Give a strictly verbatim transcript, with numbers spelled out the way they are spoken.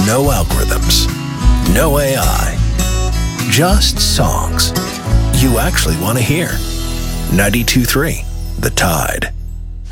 No algorithms. No A I. Just songs you actually want to hear. ninety-two point three The Tide.